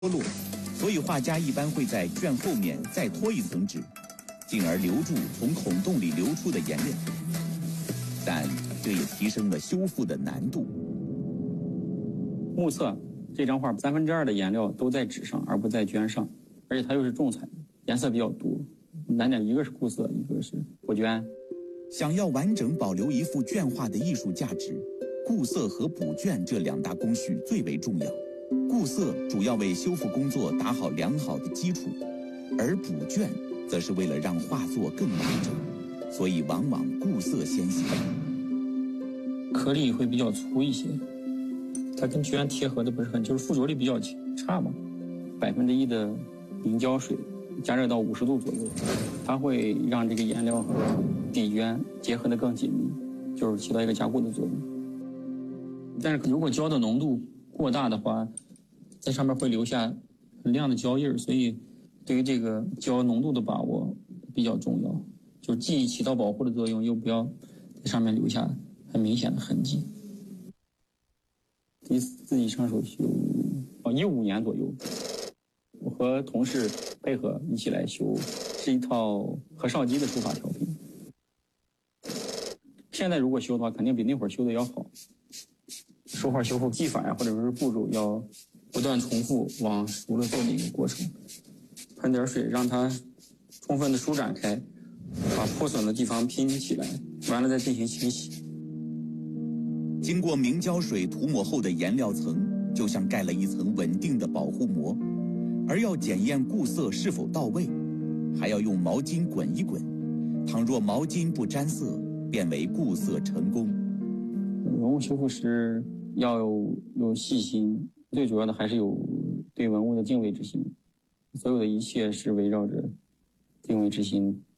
脱落，所以画家一般会在卷后面再拖一层纸，进而留住从孔洞里流出的颜料。但这也提升了修复的难度。 目测这张画2/3的颜料都在纸上，而不在绢上，而且它又是重彩，颜色比较多。难点一个是固色，一个是补绢。 想要完整保留一幅绢画的艺术价值，固色和补绢这两大工序最为重要。固色主要为修复工作打好良好的基础，而补绢则是为了让画作更完整，所以往往固色先行。 颗粒会比较粗一些，它跟绢贴合的不是很，就是附着力比较差嘛。1%的凝胶水加热到50度左右，它会让这个颜料和底绢结合得更紧密，就是起到一个加固的作用。但是如果胶的浓度过大的话，在上面会留下很亮的胶印，所以对于这个胶浓度的把握比较重要，就既起到保护的作用，又不要在上面留下很明显的痕迹。第一次自己上手修，15年左右，我和同事配合一起来修，是一套何绍基的书法调品。现在如果修的话，肯定比那会儿修的要好。书画修复技法呀，或者说是步骤，要不断重复往熟了做的一个过程。喷点水让它充分的舒展开，把破损的地方拼起来，完了再进行清洗。 经过明胶水涂抹后的颜料层就像盖了一层稳定的保护膜，而要检验固色是否到位，还要用毛巾滚一滚，倘若毛巾不沾色，便为固色成功。 文物修复师要有细心，最主要的还是有对文物的敬畏之心，所有的一切是围绕着敬畏之心